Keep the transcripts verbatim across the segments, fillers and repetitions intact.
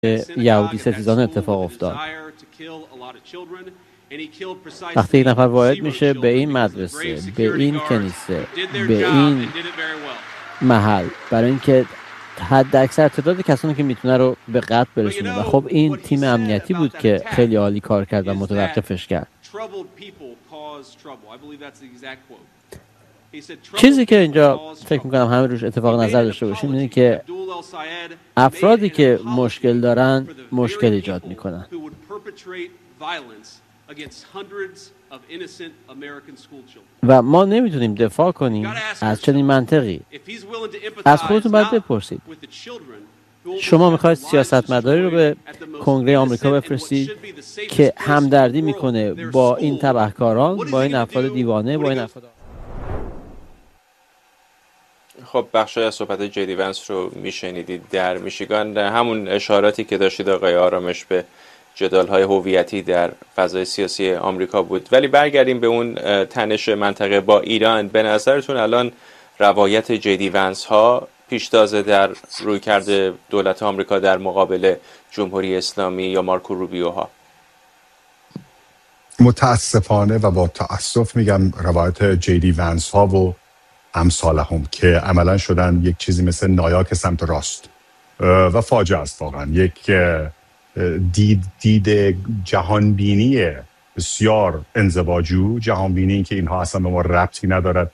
یهودی ستیزان اتفاق افتاد. وقتی یک نفر وارد میشه به این مدرسه، به این کنیسه، به این محل، برای اینکه حد اکثر تعداد کسانی که میتونه رو به قتل برسونه. و خب این تیم امنیتی بود که خیلی عالی کار کرد و متوقفش کرد. چیزی که اینجا فکر میکنم همه روش اتفاق نظر داشته باشیم اینه که افرادی که مشکل دارن مشکل ایجاد میکنن و ما نمیتونیم دفاع کنیم از چنین منطقی. از خودتون باید بپرسید شما میخواید سیاستمداری رو به کنگره آمریکا بفرستید که همدردی میکنه با این تبهکاران، با این افراد دیوانه، با این افراد. خب بخشی از صحبت جدی ونس رو میشنیدید در میشیگان، همون اشاراتی که داشتید آقای آرامش به جدال‌های هویتی در فضای سیاسی آمریکا بود. ولی برگردیم به اون تنش منطقه با ایران. به نظرتون الان روایت جدی ونس ها پیشتاز در رویکرد دولت آمریکا در مقابل جمهوری اسلامی یا مارکو روبیو ها؟ متاسفانه و با تأسف میگم روایت جدی ونس ها و امثالهم که عملا شدن یک چیزی مثل نایاک سمت راست و فاجعه است. واقعا یک دید دید جهانبینی بسیار انزواجو، جهانبینی که اینها اصلا به ما ربطی ندارد.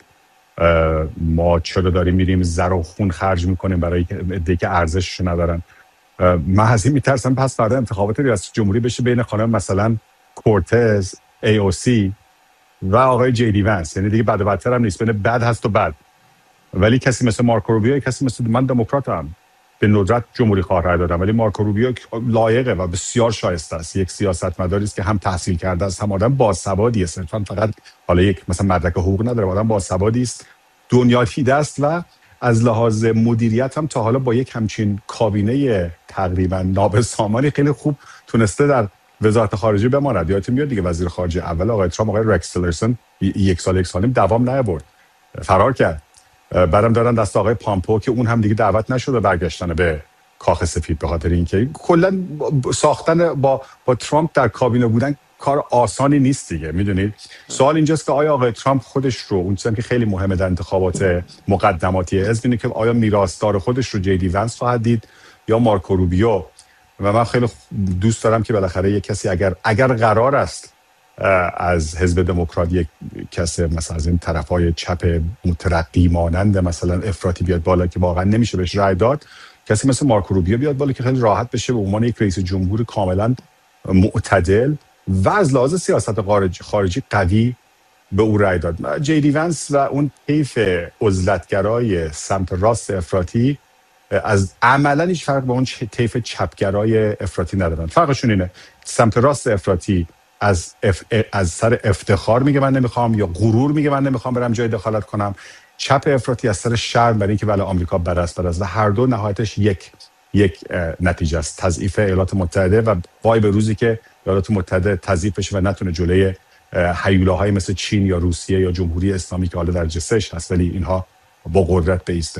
ما چرا داریم میریم زر و خون خرج میکنیم برای عده‌ای که ارزشش ندارن. من از این میترسم پس فردا انتخابات ریاست جمهوری بشه بین خانم مثلا کورتز ای او سی و آقای جی دی ونس، یعنی دیگه بد و بدتر هم نیست، بین بد هست و بد. ولی کسی مثل مارکو روبیو، کسی مثل من دموکراتم، به ندرت جمهوری خواه رای دادم، ولی مارکو روبیو لایقه و بسیار شایسته است. یک سیاستمداری است که هم تحصیل کرده است، هم آدم باسوادی است، صرفا فقط حالا یک مثلا مدرک حقوق نداره، آدم باسوادی است، دنیا دیده است و از لحاظ مدیریت هم تا حالا با یک همچین کابینه تقریبا نابسامانی خیلی خوب تونسته در وزارت خارجه بماند. یادتون میاد دیگه وزیر خارجه اول آقای ترامپ، آقای رکس تیلرسون، یک سال یک سالیم دوام نیاورد، فرار کرد. بعدم دارن دست آقای پامپو که اون هم دیگه دعوت نشده برگشتن به کاخ سفید به خاطر اینکه کلا ساختن با با ترامپ در کابینه بودن کار آسانی نیست دیگه. میدونید سوال اینجاست که آیا آقای ترامپ خودش رو، اون چیزی که خیلی مهمه در انتخابات مقدماتی حزب اینه که آیا میراثدار خودش رو جی دی ونس خواهد دید یا مارکو روبیو. و من خیلی دوست دارم که بالاخره یک کسی اگر اگر قرار است از حزب دموکرات یک کسی مثلا از این طرفای چپ مترقی مانند مثلا افراطی بیاد بالا که واقعا نمیشه بهش رای داد، کسی مثل مارکو روبیو بیاد بالا که خیلی راحت بشه به عنوان یک رئیس جمهور کاملا معتدل و از لحاظ سیاست خارجی خارجی قوی به او رای داد. جی دی ونس و اون طیف عزلتگرای سمت راست افراطی از عملا هیچ فرق با اون طیف چپگرای افراطی ندارن. فرقشون اینه سمت راست افراطی از اف... از سر افتخار میگه من نمیخوام، یا غرور میگه من نمیخوام برم جای دخالت کنم. چپ افراطی از سر شرم برای اینکه ولی آمریکا برست برست و هر دو نهایتش یک یک نتیجه است، تضعیف ایالات متحده و وای به روزی که ایالات متحده تضعیف بشه و نتونه جلوی هیولاهای مثل چین یا روسیه یا جمهوری اسلامی که حالا در جسش هست ولی اینها با قدرت بایسته.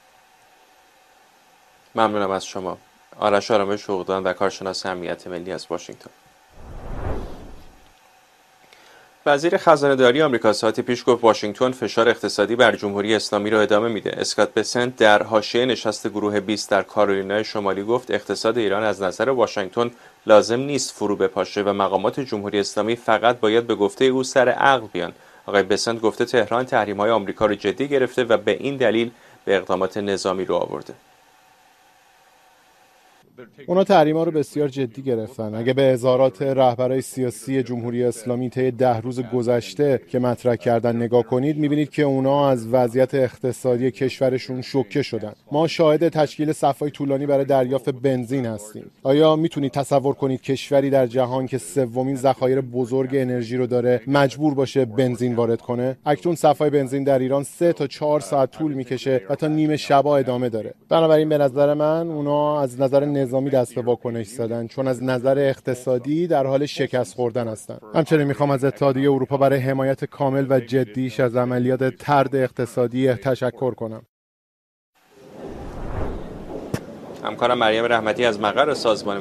ممنونم از شما. آرش آرامش حقوقدان و کارشناس امنیت ملی از واشنگتن. وزیر خزانه‌داری آمریکا ساعتی پیش گفت واشنگتن فشار اقتصادی بر جمهوری اسلامی را ادامه میده. اسکات بسنت در حاشیه نشست گروه بیست در کارولینای شمالی گفت اقتصاد ایران از نظر واشنگتن لازم نیست فرو بپاشه و مقامات جمهوری اسلامی فقط باید به گفته او سر عقل بیان. آقای بسنت گفته تهران تحریم‌های آمریکا را جدی گرفته و به این دلیل به اقدامات نظامی رو آورده. اونا تحریما رو بسیار جدی گرفتن. اگه به اظهارات رهبرای سیاسی جمهوری اسلامی طی ده روز گذشته که مطرح کردن نگاه کنید، میبینید که اونا از وضعیت اقتصادی کشورشون شوکه شدن. ما شاهد تشکیل صف‌های طولانی برای دریافت بنزین هستیم. آیا میتونید تصور کنید کشوری در جهان که سومین ذخایر بزرگ انرژی رو داره مجبور باشه بنزین وارد کنه؟ اکنون صف‌های بنزین در ایران سه تا چهار ساعت طول میکشه و تا نیمه شبا ادامه داره. بنابراین به نظر من اونا از نظر نظامی دست به واکنش زدن، چون از نظر اقتصادی در حال شکست خوردن هستند. همچنین میخوام از اتحادیه اروپا برای حمایت کامل و جدیش از عملیات طرد اقتصادی تشکر کنم. همکارم مریم رحمتی از مقر سازمان